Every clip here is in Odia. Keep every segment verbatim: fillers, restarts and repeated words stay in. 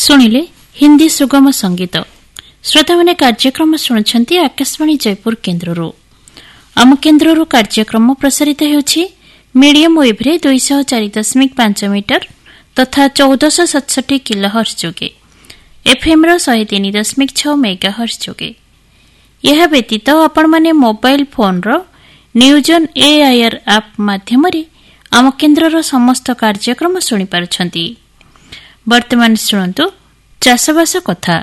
ଶୁଣିଲେ ହିନ୍ଦୀ ସୁଗମ ସଙ୍ଗୀତ। ଶ୍ରୋତାମାନେ କାର୍ଯ୍ୟକ୍ରମ ଶୁଣୁଛନ୍ତି ଆକାଶବାଣୀ ଜୟପୁର କେନ୍ଦ୍ରରୁ। ଆମ କେନ୍ଦ୍ରରୁ କାର୍ଯ୍ୟକ୍ରମ ପ୍ରସାରିତ ହେଉଛି ମିଡିୟମ ୱେଭରେ ଦୁଇଶହ ଚାରି ଦଶମିକ ପାଞ୍ଚ ମିଟର ତଥା ଚଉଦଶହ ସତଷଠି କିଲୋ ହର୍ସ ଯୋଗେ, ଏଫ୍ଏମ୍ର ଶହେ ତିନି ଦଶମିକ ଛଅ ମେଗା ହର୍ସ ଯୋଗେ। ଏହା ବ୍ୟତୀତ ଆପଣମାନେ ମୋବାଇଲ ଫୋନ୍ର ନ୍ୟୁଜ୍ ଅନ୍ ଏଆଇଆର୍ ଆପ୍ ମାଧ୍ୟମରେ ଆମ କେନ୍ଦ୍ରର ସମସ୍ତ କାର୍ଯ୍ୟକ୍ରମ ଶୁଣିପାରୁଛନ୍ତି। ବର୍ତ୍ତମାନ ଶୁଣନ୍ତୁ ଚାଷବାସ କଥା।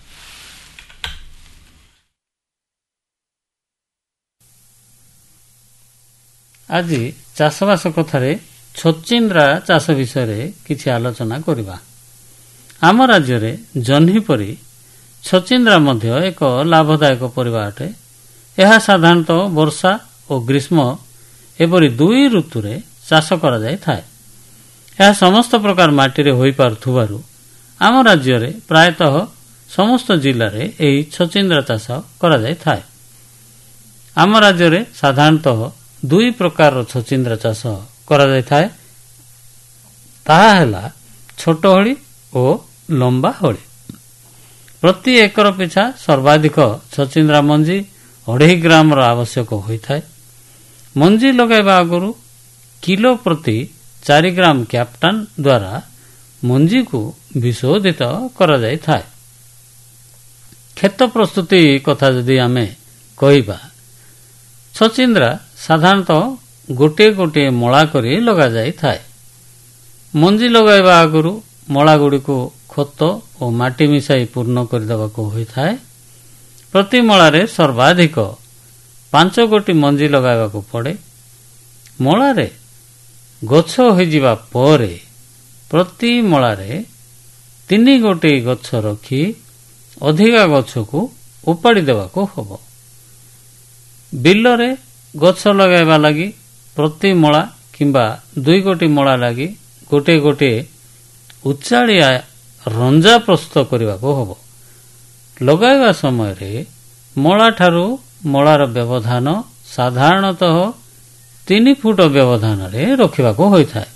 ଆଜି ଚାଷବାସ କଥାରେ ଛଚିନ୍ଦ୍ରା ଚାଷ ବିଷୟରେ କିଛି ଆଲୋଚନା କରିବା। ଆମ ରାଜ୍ୟରେ ଜହ୍ନି ପରି ଛଚିନ୍ଦ୍ରା ମଧ୍ୟ ଏକ ଲାଭଦାୟକ ପରିବା ଅଟେ। ଏହା ସାଧାରଣତଃ ବର୍ଷା ଓ ଗ୍ରୀଷ୍ମ ଏପରି ଦୁଇ ଋତୁରେ ଚାଷ କରାଯାଇଥାଏ। ଏହା ସମସ୍ତ ପ୍ରକାର ମାଟିରେ ହୋଇପାରୁଥିବାରୁ ଆମ ରାଜ୍ୟରେ ପ୍ରାୟତଃ ସମସ୍ତ ଜିଲ୍ଲାରେ ଏହି ଛଚିନ୍ଦ୍ରା ଚାଷ କରାଯାଇଥାଏ। ଆମ ରାଜ୍ୟରେ ସାଧାରଣତଃ ଦୁଇ ପ୍ରକାରର ଛଚିନ୍ଦ୍ରା ଚାଷ କରାଯାଇଥାଏ। ତାହା ହେଲା ଛୋଟ ହଳି ଓ ଲମ୍ବା ହଳି। ପ୍ରତି ଏକର ପିଛା ସର୍ବାଧିକ ଛଚିନ୍ଦ୍ରା ମଞ୍ଜି ଅଢ଼େଇ ଗ୍ରାମର ଆବଶ୍ୟକ ହୋଇଥାଏ। ମଞ୍ଜି ଲଗାଇବା ଆଗରୁ କିଲୋ ପ୍ରତି ଚାରି ଗ୍ରାମ କ୍ୟାପ୍ଟାନ୍ ଦ୍ୱାରା ମଞ୍ଜିକୁ ବିଶୋଧିତ କରାଯାଇଥାଏ। କ୍ଷେତ ପ୍ରସ୍ତୁତି କଥା ଯଦି ଆମେ କହିବା, ଛଚିନ୍ଦ୍ରା ସାଧାରଣତଃ ଗୋଟିଏ ଗୋଟିଏ ମଳା କରି ଲଗାଯାଇଥାଏ। ମଞ୍ଜି ଲଗାଇବା ଆଗରୁ ମଳାଗୁଡ଼ିକୁ ଖତ ଓ ମାଟି ମିଶାଇ ପୂର୍ଣ୍ଣ କରିଦେବାକୁ ହୋଇଥାଏ। ପ୍ରତି ମଳାରେ ସର୍ବାଧିକ ପାଞ୍ଚ ଗୋଟି ମଞ୍ଜି ଲଗାଇବାକୁ ପଡ଼େ। ମଳାରେ ଗଛ ହୋଇଯିବା ପରେ ପ୍ରତି ମଳାରେ ତିନି ଗୋଟି ଗଛ ରଖି ଅଧିକା ଗଛକୁ ଉପାଡ଼ି ଦେବାକୁ ହେବ। ବିଲରେ ଗଛ ଲଗାଇବା ଲାଗି ପ୍ରତି ମଳା କିମ୍ବା ଦୁଇ ଗୋଟି ମଳା ଲାଗି ଗୋଟିଏ ଗୋଟିଏ ଉଚାଳିଆ ରଞ୍ଜା ପ୍ରସ୍ତୁତ କରିବାକୁ ହେବ। ଲଗାଇବା ସମୟରେ ମଳାଠାରୁ ମଳାର ବ୍ୟବଧାନ ସାଧାରଣତଃ ତିନି ଫୁଟ ବ୍ୟବଧାନରେ ରଖିବାକୁ ହୋଇଥାଏ।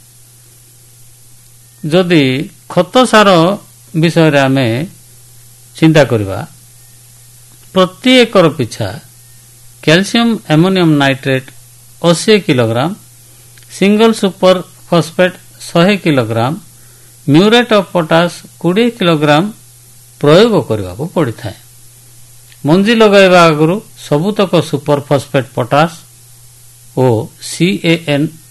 ଯଦି ଖତ ସାର ବିଷୟରେ ଆମେ ଚିନ୍ତା କରିବା, ପ୍ରତି ଏକର ପିଛା କ୍ୟାଲସିୟମ ଆମୋନିୟମ ନାଇଟ୍ରେଟ୍ ଅଶୀ କିଲୋଗ୍ରାମ, ସିଙ୍ଗଲ ସୁପର ଫସଫେଟ୍ ଶହେ କିଲୋଗ୍ରାମ, ମ୍ୟୁରେଟ୍ ଅଫ୍ ପଟାସ କୋଡ଼ିଏ କିଲୋଗ୍ରାମ ପ୍ରୟୋଗ କରିବାକୁ ପଡ଼ିଥାଏ। ମଞ୍ଜି ଲଗାଇବା ଆଗରୁ ସବୁତକ super phosphate potash O C A N